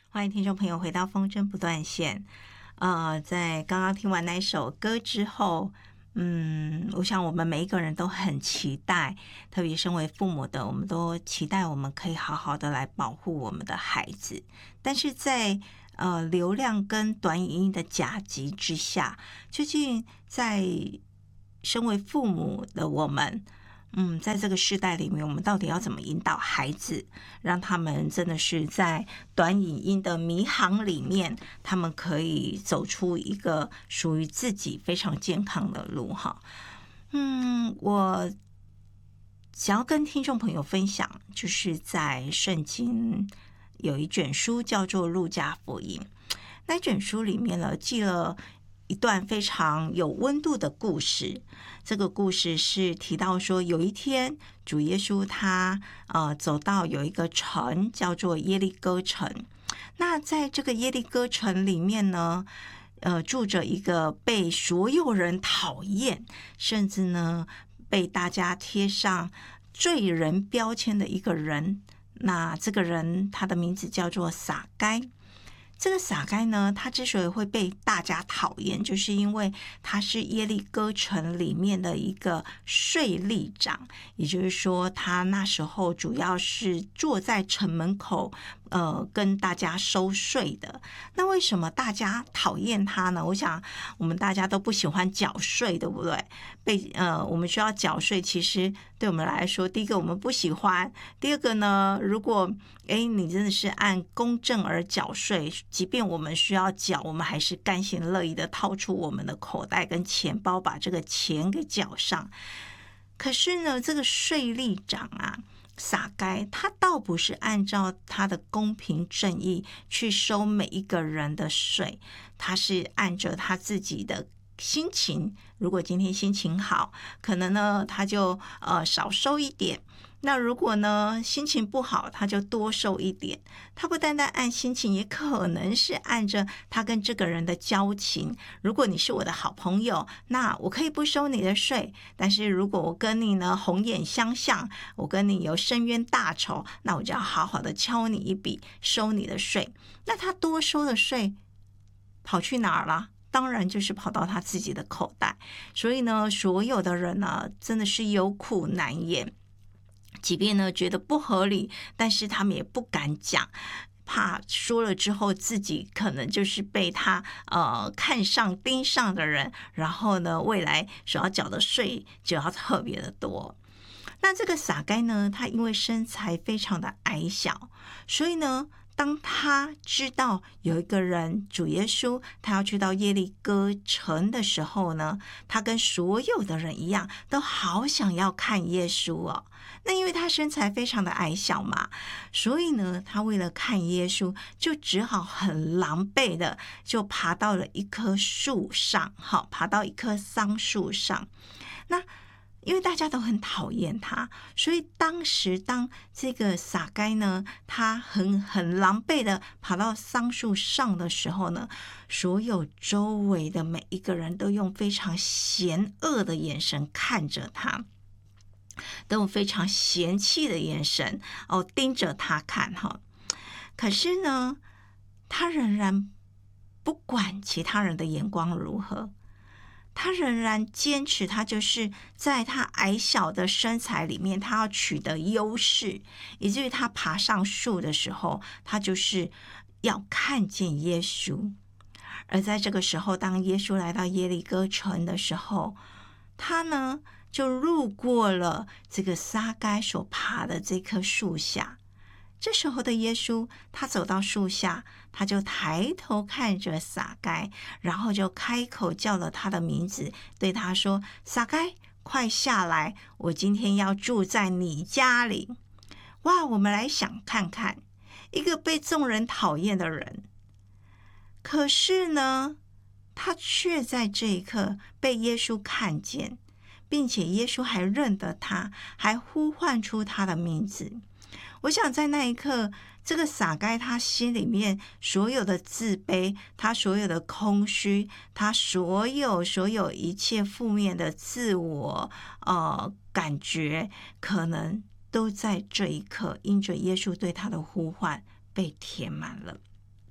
欢迎听众朋友回到风筝不断线。在刚刚听完那首歌之后，我想我们每一个人都很期待，特别身为父母的，我们都期待我们可以好好的来保护我们的孩子。但是在流量跟短影音的夹击之下，究竟在身为父母的我们，在这个世代里面，我们到底要怎么引导孩子，让他们真的是在短影音的迷航里面，他们可以走出一个属于自己非常健康的路哈。我想要跟听众朋友分享，就是在圣经有一卷书叫做《路加福音》，那卷书里面呢记了一段非常有温度的故事。这个故事是提到说，有一天主耶稣他走到有一个城叫做耶利哥城。那在这个耶利哥城里面呢，住着一个被所有人讨厌，甚至呢被大家贴上罪人标签的一个人。那这个人他的名字叫做撒该。这个撒该呢，他之所以会被大家讨厌，就是因为他是耶利哥城里面的一个税吏长，也就是说，他那时候主要是坐在城门口，跟大家收税的。那为什么大家讨厌他呢？我想，我们大家都不喜欢缴税，对不对？我们需要缴税，其实对我们来说，第一个我们不喜欢，第二个呢，如果你真的是按公正而缴税，即便我们需要缴，我们还是甘心乐意的掏出我们的口袋跟钱包，把这个钱给缴上。可是呢，这个税吏长啊，撒该，他倒不是按照他的公平正义去收每一个人的税，他是按着他自己的心情。如果今天心情好，可能呢他就少收一点。那如果呢心情不好，他就多收一点。他不单单按心情，也可能是按着他跟这个人的交情。如果你是我的好朋友，那我可以不收你的税，但是如果我跟你呢红眼相向，我跟你有深渊大仇，那我就要好好的敲你一笔，收你的税。那他多收的税跑去哪儿了？当然就是跑到他自己的口袋。所以呢，所有的人呢，真的是有苦难言。即便呢觉得不合理，但是他们也不敢讲，怕说了之后自己可能就是被他看上盯上的人，然后呢未来所要缴的税就要特别的多。那这个撒该呢，他因为身材非常的矮小，所以呢当他知道有一个人主耶稣他要去到耶利哥城的时候呢，他跟所有的人一样，都好想要看耶稣哦。那因为他身材非常的矮小嘛，所以呢他为了看耶稣，就只好很狼狈的就爬到了一棵树上，爬到一棵桑树上。那因为大家都很讨厌他，所以当这个撒该呢，他很狼狈的爬到桑树上的时候呢，所有周围的每一个人都用非常嫌恶的眼神看着他，都用非常嫌弃的眼神盯着他看哈。可是呢，他仍然不管其他人的眼光如何，他仍然坚持，他就是在他矮小的身材里面，他要取得优势，以至于他爬上树的时候，他就是要看见耶稣。而在这个时候，当耶稣来到耶利哥城的时候，他呢就路过了这个撒该所爬的这棵树下。这时候的耶稣，他走到树下，他就抬头看着撒该，然后就开口叫了他的名字，对他说：撒该，快下来，我今天要住在你家里。哇，我们来想看看，一个被众人讨厌的人，可是呢，他却在这一刻被耶稣看见，并且耶稣还认得他，还呼唤出他的名字。我想在那一刻，这个撒该他心里面所有的自卑，他所有的空虚，他所有一切负面的自我感觉，可能都在这一刻因着耶稣对他的呼唤被填满了。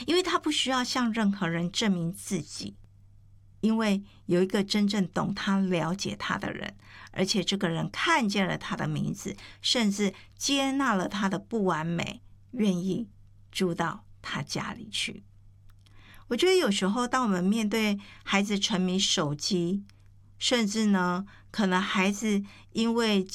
因为他不需要向任何人证明自己，因为有一个真正懂他、了解他的人，而且这个人看见了他的名字，甚至接纳了他的不完美，愿意住到他家里去。我觉得有时候当我们面对孩子沉迷手机，甚至呢可能孩子因为